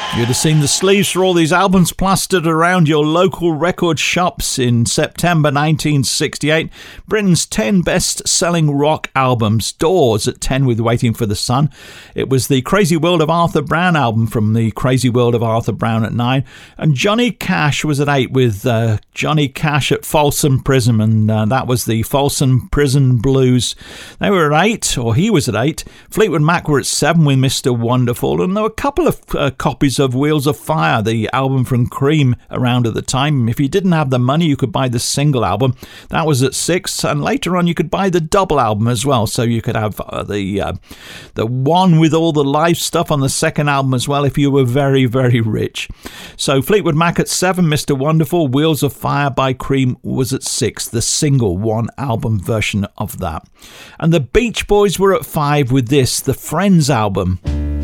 You'd have seen the sleeves for all these albums plastered around your local record shops in September 1968. Britain's 10 best-selling rock albums. Doors at 10 with Waiting for the Sun. It was the Crazy World of Arthur Brown album from the Crazy World of Arthur Brown at 9. And Johnny Cash was at 8 with Johnny Cash at Folsom Prison. And that was the Folsom Prison Blues. They were at 8, or he was at 8. Fleetwood Mac were at 7 with Mr. Wonderful. And there were a couple of copies of Wheels of Fire, the album from Cream, around at the time. If you didn't have the money, you could buy the single album. That was at 6, and later on you could buy the double album as well, so you could have the one with all the live stuff on the second album as well if you were very, very rich. So Fleetwood Mac at 7, Mr. Wonderful. Wheels of Fire by Cream was at 6, the single one album version of that. And the Beach Boys were at 5 with this, the Friends album.